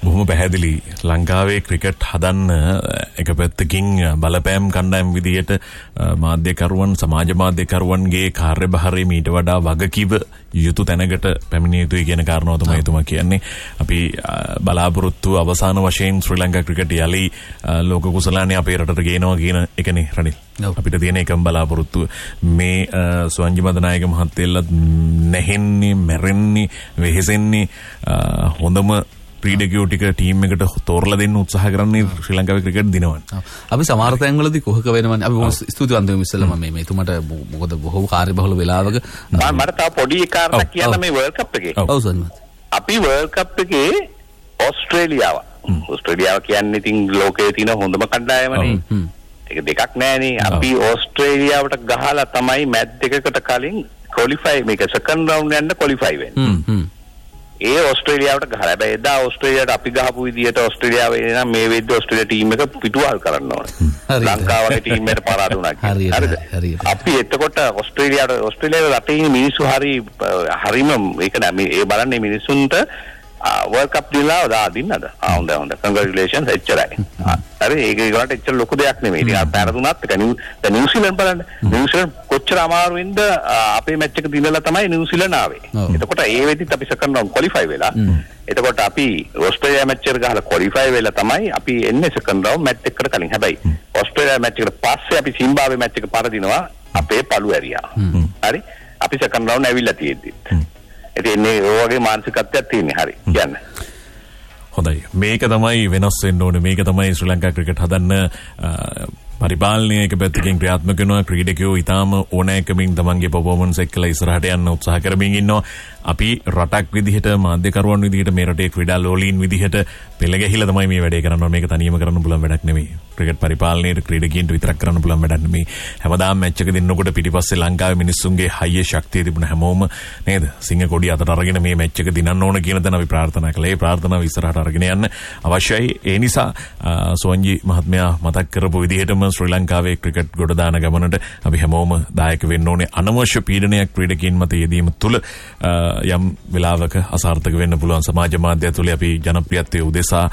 බොහොම පැහැදිලි ලංකාවේ ක්‍රිකට් හදන්න එක පැත්තකින් බලපෑම් කණ්ඩායම් විදියට මාධ්‍යකරුවන් සමාජ මාධ්‍යකරුවන්ගේ කාර්යභාරය මීට වඩා වගකිව යුතු තැනකට පැමිණිය යුතුයි කියන කාරණාව තමයි එතුමා කියන්නේ. අපි බලාපොරොත්තු අවසාන වශයෙන් ශ්‍රී ලංකා ක්‍රිකට් යලි ලෝක කුසලානේ අපේ රටට ගේනවා කියන එකනේ රනිල්. අපිට තියෙන එකම බලාපොරොත්තුව මේ සුවන්ජි මදනායක මහත්තයලත් නැහෙන්නේ මැරෙන්නේ වෙහෙසෙන්නේ හොඳම ක්‍රීඩකයෝ ටික ටීම් එකට තෝරලා දෙන්න උත්සාහ කරන්නේ ශ්‍රී ලංකාවේ ක්‍රිකට් දිනවන. අපි සමහර තැන්වලදී කොහක වෙනවනේ. අපි බොහොම ස්තුතිවන්ත වෙමු ඉස්සෙල්ලාම මේ මේ තුමට මොකද බොහෝ කාර්යබහුල වෙලාවක මට තව පොඩි කාරණයක් කියන්න මේ වර්ල්ඩ් කප් එකේ. ඔව් සර්. අපි වර්ල්ඩ් කප් එකේ ඕස්ට්‍රේලියාව. ඕස්ට්‍රේලියාව කියන්නේ ඉතින් ලෝකයේ තියෙන හොඳම කණ්ඩායමනේ. ඒක දෙකක් නෑනේ. අපි ඕස්ට්‍රේලියාවට ගහලා තමයි මැච් දෙකකට කලින් ක්වොලිෆයි මේක සෙකන්ඩ් රවුන්ඩ් යන්න ක්වොලිෆයි වෙන්නේ. ඒ ඕස්ට්‍රේලියාවට ගහලා. හැබැයි එදා ඕස්ට්‍රේලියාවට අපි ගහපු විදියට ඕස්ට්‍රේලියාව එනම් මේ වෙද්දී ඕස්ට්‍රේලියා ටීම් එක පිටුවහල් කරන්න ඕනේ. ලංකාවේ ටීම් එකට පරාද වුණා කියලා. හරිද? අපි එතකොට ඕස්ට්‍රේලියාවට ඕස්ට්‍රේලියාවේ රටේ මිනිස්සු හරි හරිම ඒක නෑ ඒ බලන්නේ මිනිස්සුන්ට වර්ල්ඩ් කප් දිලා දා දින්නද? ආ හොඳයි හොඳයි. කන්ග්‍රැචුලේෂන්ස් එච්චරයි. හරි ඒක ඒකට එච්චර ලොකු දෙයක් නෙමෙයි. ඉතින් පැරදුනත් ඒක නිව්සීලන්ත බලන්න. නිව්සීලන්ත කොච්චර අමාරුවෙන්ද අපේ මැච් එක දිනලා තමයි නිව්සීලන්ත ආවේ. එතකොට ඒ වෙදිත් අපි සෙකන්ඩ් රවුන්ඩ් ක්වොලිෆයි වෙලා. එතකොට අපි ඕස්ට්‍රේලියා මැච් එකට ගහලා ක්වොලිෆයි වෙලා තමයි අපි එන්නේ සෙකන්ඩ් රවුන්ඩ් මැච් එකකට කලින්. හැබැයි ඕස්ට්‍රේලියා මැච් එකට පස්සේ අපි සිම්බාබ්වේ මැච් එක පරදිනවා අපේ පළු ඇරියා. හරි? අපි සෙකන්ඩ් රවුන්ඩ් ඇවිල්ලා තියෙද්දිත්. ඉතින් මේ ඔයගේ මානසිකත්වයක් තියෙන්නේ. හරි කියන්න. හොඳයි. මේක තමයි වෙනස් වෙන්න ඕනේ. මේක තමයි ශ්‍රී ලංකා ක්‍රිකට් හදන්න පරිපාලනය එක පැත්තකින් ක්‍රියාත්මක වෙනවා. ක්‍රීඩකයෝ ඊටාම ඕනෑකමින් තමන්ගේ පර්ෆෝමන්ස් එක්කලා ඉස්සරහට යන්න උත්සාහ කරමින් ඉන්නවා. අපි රටක් විදිහට මාධ්‍යකරුවන් විදිහට මේ රටේ ක්‍රීඩා ලෝලීන් විදිහට පෙළ ගැහිලා තමයි මේ වැඩේ කරන්න ඕනේ. මේක තනියම කරන්න පුළුවන් වැඩක් නෙමෙයි. ක්‍රිකට් පරිපාලනයේ ක්‍රීඩකයන්ට විතරක් කරන්න පුළුවන් වැඩක් නෙමෙයි. හැමදාම මැච් එක දෙන්නකොට පිටිපස්සේ ලංකාවේ මිනිස්සුන්ගේ හයියේ ශක්තිය තිබුණ හැමෝම නේද? සිංහ කොඩිය අතට අරගෙන මේ මැච් එක දිනන්න ඕන කියන දන අපි ප්‍රාර්ථනා කළා. ඒ ප්‍රාර්ථනාව ඉස්සරහට අරගෙන යන්න අවශ්‍යයි. ඒ නිසා සෝන්ජි මහත්මයා මතක් කරපු විදිහටම ශ්‍රී ලංකාවේ ක්‍රිකට් ගොඩ දාන ගමනට අපි හැමෝම දායක වෙන්න ඕනේ. අනවශ්‍ය පීඩනයක් ක්‍රීඩකයන් මත යෙදීම තුළ යම් වෙලාවක අසාර්ථක වෙන්න පුළුවන්. සමාජ මාධ්‍ය තුළ අපි ජනප්‍රියත්වයේ උදෙසා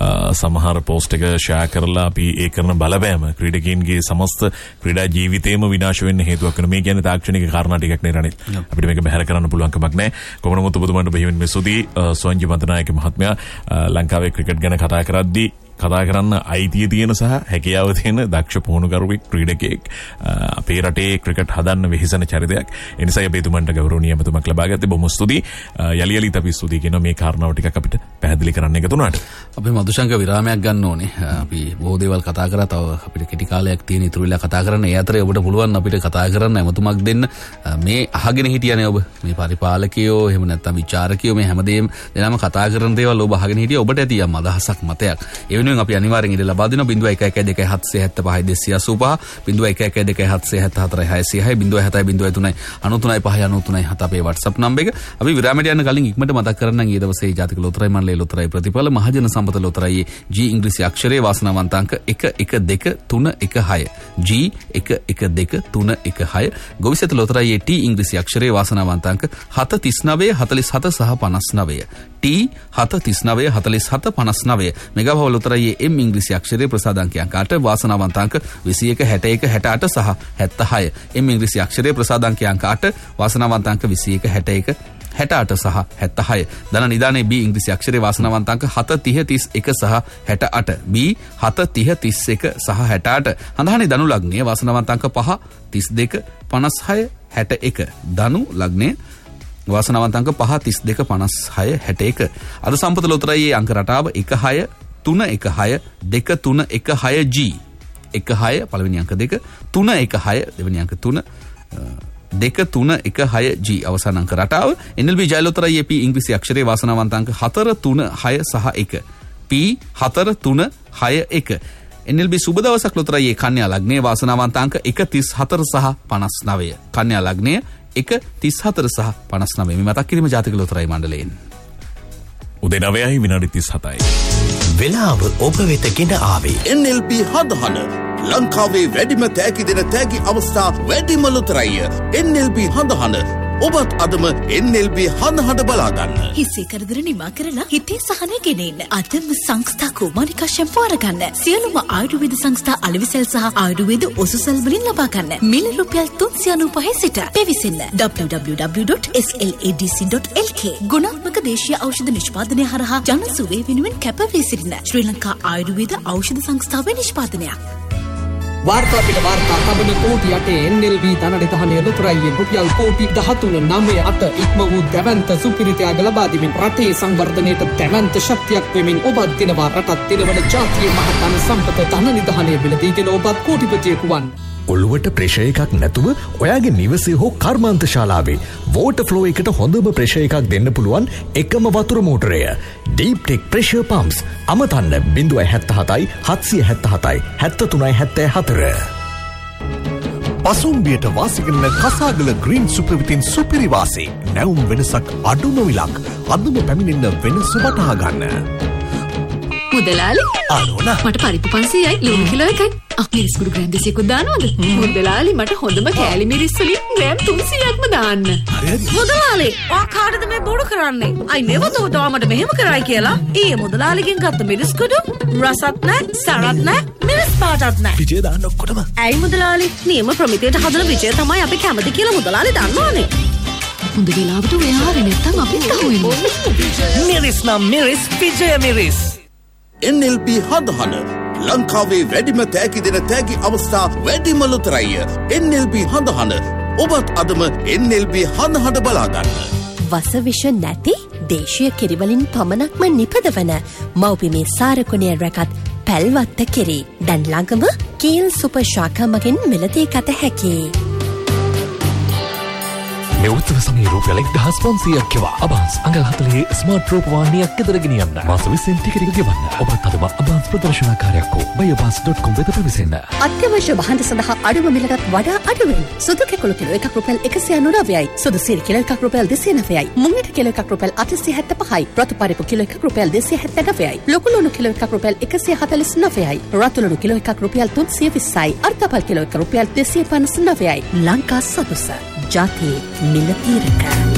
සමහර පෝස්ට් එක ෂෙයා කරලා අපි ඒ කරන බලපෑම ක්‍රීඩකයන්ගේ සමස්ත ක්‍රීඩා ජීවිතේම විනාශ වෙන්න හේතුවක් වෙනවා. මේ කියන්නේ තාක්ෂණික කාරණා ටිකක් නේ රනිල්. අපිට මේක බැහැර කරන්න පුළුවන් කමක් නැහැ. කොහොම නමුත් ඔබතුමාට බෙහෙවින් මේ සුදී සෝන්ජි මන්තනායක මහත්මයා ලංකාවේ ක්‍රිකට් ගැන කතා කරද්දී කතා කරන්න අයිතිය තියෙන සහ හැකියාව තියෙන දක්ෂ පුහුණුකරුවෙක් ක්‍රීඩකයෙක් අපේ රටේ ක්‍රිකට් හදන්න වෙහෙසන චරිතයක්. ඒ නිසා අපි එතුමන්ට ගෞරවනීය මතමක් ලබා ගත්තේ. බොහොම ස්තුතියි. යලි යලිත් අපි ස්තුතියි කියන මේ කාරණාව ටිකක් අපිට පැහැදිලි කරන්න එකතු වුණාට. අපි මදුශංක විරාමයක් ගන්න ඕනේ. අපි බොහෝ දේවල් කතා කරා. තව අපිට කෙටි කාලයක් තියෙන ඉතුරු වෙලා කතා කරන්න. ඒ අතරේ ඔබට පුළුවන් අපිට කතා කරන්න එමතුමක් දෙන්න. මේ අහගෙන හිටියනේ ඔබ. මේ පරිපාලකයෝ එහෙම නැත්නම් විචාරකයෝ මේ හැමදේම දෙනම කතා කරන දේවල් ඔබ අහගෙන හිටිය. ඔබට ඇති යම් අදහසක් මතයක්. ඒ වෙනුවෙන් අපි අනිවාර්යෙන් ඉඩ ලබා දෙනවා. ज़ीरो एक एक दो सात सात पाँच दो छह ज़ीरो एक एक दो सात सात सात छह छह ज़ीरो सात ज़ीरो तीन नौ तीन पाँच नौ तीन सात අපේ WhatsApp number එක. අපි විරාමයට යන කලින් ඉක්මනට මතක් කරන්නම් ඊ දවසේ ජාතික ලොතරැයි මණ්ඩලයේ ලොතරැයි ප්‍රතිඵල මහජන සම්පත ලොතරැයි G ඉංග්‍රීසි අක්ෂරයේ වාසනාවන්ත අංක එක එක දෙක තුන එක හය G එක එක දෙක තුන එක හය ගොවිසැත ලොතරැයි T ඉංග්‍රීසි අක්ෂරයේ වාසනාවන්ත අංක හත තිස් නවය හතළිස් හත සහ පනස් නවය T හත තිස් නවය හතළිස් හත පනස් නවය මෙගාභව ලොතරැයි M ඉංග්‍රීසි අක්ෂරයේ ප්‍රසාදාංක අංක අට වාසනාවන්ත අංක විසි එක හැට එක හැට අට සහ හැත්තෑ හය M ඉංග්‍රීසි අක්ෂරයේ ප්‍රසාදාංක අංක අට වාසනාවන්ත අංක විසි එක හැට එක හැට අට සහ හැත්තෑ හය ධන නිදානේ B ඉංග්‍රීසි අක්ෂරයේ වාසනාවන්ත අංක හත තිහ තිස් එක සහ හැට අට B හත තිහ තිස් එක සහ හැට අට හඳහනේ ධනු ලග්නයේ වාසනාවන්ත අංක පහ තිස් දෙක පනස් හය හැට එක ධනු ලග්නයේ වාසනාවන්ත අංක පහ තිස් දෙක පනස් හය හැට එක අද සම්පත ලොතරැයි අංක රටාව එක හය තුන එක හය දෙක තුන එක හය G එක හය පළවෙනි අංක දෙක තුන එක හය දෙවෙනි අංක තුන දෙක තුන එක හය G අවසාන අංක රටාව N L B ජය ලොතරැයි P ඉංග්‍රීසි අක්ෂරයේ වාසනාවන්ත අංක හතර තුන හය සහ එක P හතර තුන හය එක N L B සුබ දවසක් ලොතරැයි කන්‍යා ලග්නයේ වාසනාවන්ත අංක එක තිස් හතර සහ පනස් නවය කන්‍යා ලග්නයේ එක තිස් හතර සහ පනස් නවය මේ මතක් කිරීම ජාතික ලොතරැයි මණ්ඩලයෙන් උදේ නවයයි විනාඩි තිස් හතයි වෙලාව ඔබ වෙත ගෙන ආවේ N L B හදහන ලංකාවේ වැඩිම තෑගි දෙන තෑගි අවස්ථා වැඩිම ලොතරැයි N L B හදහන ඔබත් අදම එන් එල් බී හඳහඬ බලා ගන්න. හිසේ කරදර නිමා කරලා හිතේ සහනය ගෙන එන්න. අදම සංස්ථා කුමාරිකා ෂැම්පූ අරගන්න. සියලුම ආයුර්වේද සංස්ථා අලෙවිසෙල් සහ ආයුර්වේද ඔසුසල් වලින් ලබා ගන්න. මිල රුපියල් තුන්සිය අනූපහ සිට පැවිසෙන්න. double-u double-u double-u dot s l a d c dot l k ගුණාත්මක දේශීය ඖෂධ නිෂ්පාදනය හරහා ජන සුවය වෙනුවෙන් කැපවී සිටින ශ්‍රී ලංකා ආයුර්වේද ඖෂධ සංස්ථාවේ නිෂ්පාදනයක්. वार्ता पिट वार्ता कबन कोटि अटे एन एल बी धननिधहने लुतराइये रुपयल कोटि දහතුන නවය අට ඉක්ම වූ දැවන්ත සුපිරිතයාග ලබා දෙමින් රටේ සංවර්ධනයට දැවන්ත ශක්තියක් වෙමින් ඔබත් දිනවා රටත් දිනවන ජාතියේ මහතන සම්පත ධනනිධහනේ මිලදීගෙන ඔබත් කෝටිපතියෙකු වන්. ඔළුවට ප්‍රෙෂර් එකක් නැතුව ඔයාගේ නිවසේ හෝ කර්මාන්ත ශාලාවේ වෝටර් ෆ්ලෝ එකට හොඳම ප්‍රෙෂර් එකක් දෙන්න පුළුවන් එකම වතුර මෝටරය Deep Tech Pressure Pumps. අමතන්න zero सात सात सात सात सात सात तीन सात चार. පසුම්බියට වාසිගන්න කසාගල ග්‍රීන් සුපරවිතින් සුපිරි වාසි. නැවුම් වෙනසක් අඩුම විලක්. අදම පැමිණෙන්න වෙනස වටහා ගන්න. මුදලාලි ආනෝන මට පරිප්පු පන්සීයයි ලුණු කිලෝ එකයි. අහ මිරිස් කුඩු ග්‍රෑම් දෙසීයක්වත් දානවද? මුදලාලි මට හොඳම කෑලි මිරිස් වලින් ග්‍රෑම් තුන්සීයක්ම දාන්න. මුදලාලි ඔයා කාටද මේ බොරු කරන්නේ? අයි නෙවතෝ ඔයා මට මෙහෙම කරයි කියලා. ඊයේ මුදලාලිගෙන් ගත්ත මිරිස් කුඩු රසත් නැහැ, සරත් නැහැ, මිරිස් පාටත් නැහැ. විජය දාන්න ඔක්කොටම. ඇයි මුදලාලි? නියම ප්‍රමිතියට හදන විජය තමයි අපි කැමති කියලා මුදලාලි දන්නවනේ. හොඳ වෙලාවට ඔයා හරි නැත්තම් අපිත් අහුවෙන්නේ. මිරිස් නම් මිරිස් විජය මිරිස්. එන් එල් බී හඳහඬ ලංකාවේ වැඩිම තෑගි දෙන තෑගි අවස්ථා වැඩිම ලොතරැයිය. එන් එල් බී හඳහඬ ඔබත් අදම එන් එල් බී හඳහඬ බලා ගන්න. වසවිෂ නැති දේශීය කිරිවලින් පමණක්ම නිපදවන මව්බිමේ සාරකුණය රැකත් පැල්වත්ත කිරි. දැන් ළඟම කීල් සුපර් ශාඛා මගින් මිලදී ගත හැකියි. මේ උත්සව සමයේ රුපියල් එක්දහස් පන්සීයක් ගෙවා අබාන්ස් අඟල් හතළිහේ ස්මාර්ට් රූපවාහිනියක් ගෙදර ගෙනියන්න. මාස විස්සෙන් ටිකට් එක ගෙවන්න. ඔබත් අදම අබාන්ස් ප්‍රදර්ශනකාරයෙක් වූ බයෝබාස් ඩොට් කොම් වෙත පැමිණෙන්න. අත්‍යවශ්‍ය භාණ්ඩ සඳහා අඩුම මිලකට වඩා අඩුවෙන් සුදු කැකුළු කිලෝ එකක් රුපියල් එකසිය අනූනවයයි. සුදු සිරි කිලෝ එකක් රුපියල් දෙසිය නවයයි. මුංගට කිලෝ එකක් රුපියල් අටසිය හැත්තෑපහයි. රතු පරිප්පු කිලෝ එකක් රුපියල් දෙසිය හැත්තෑනවයයි. ලොකු ලුණු කිලෝ එකක් රුපියල් එකසිය හතළිස් නවයයි. රතු ලුණු කිලෝ එකක් රුපියල් තුන්සිය විස්සයි. අර්ධපල් කිලෝ එකක් රුපියල් දෙසිය පනස් නවයයි. ලංකා සතුස ජාතියේ මිල තීරක.